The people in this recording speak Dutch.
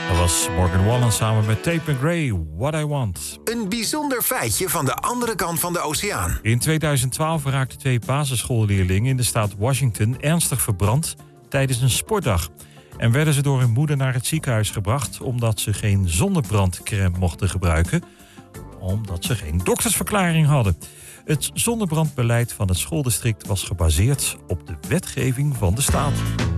Dat was Morgan Wallen samen met Tate McRae, What I Want. Een bijzonder feitje van de andere kant van de oceaan. In 2012 raakten 2 basisschoolleerlingen in de staat Washington ernstig verbrand tijdens een sportdag. En werden ze door hun moeder naar het ziekenhuis gebracht omdat ze geen zonnebrandcrème mochten gebruiken, omdat ze geen doktersverklaring hadden. Het zonnebrandbeleid van het schooldistrict was gebaseerd op de wetgeving van de staat.